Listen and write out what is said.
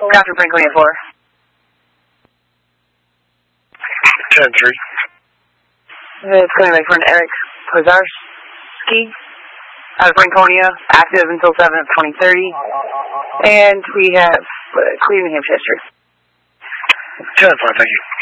Captain Franklin 4. 10-3. It's coming back for an Eric Pozarski out of Franconia, active until 7th, 2030. And we have Cleveland, New Hampshire. 10-5, thank you.